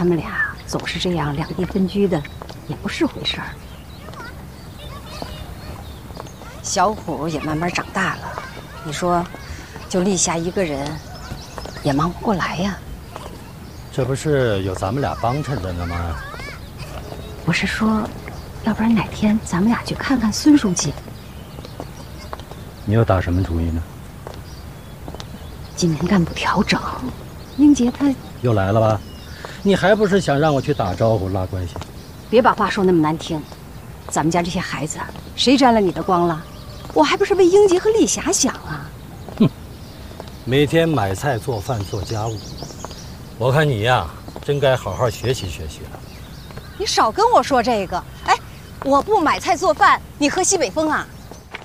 他们俩总是这样两地分居的，也不是回事儿。小虎也慢慢长大了，你说，就立夏一个人，也忙不过来呀。 这不是有咱们俩帮衬着呢吗？ 我是说，要不然哪天咱们俩去看看孙书记。 你又打什么主意呢？ 今年干部调整，英杰他又来了吧？你还不是想让我去打招呼拉关系？ 别把话说那么难听，咱们家这些孩子，谁沾了你的光了？我还不是为英杰和丽霞想啊！ 哼，每天买菜做饭做家务，我看你呀，真该好好学习学习了。 你少跟我说这个！哎，我不买菜做饭，你喝西北风啊？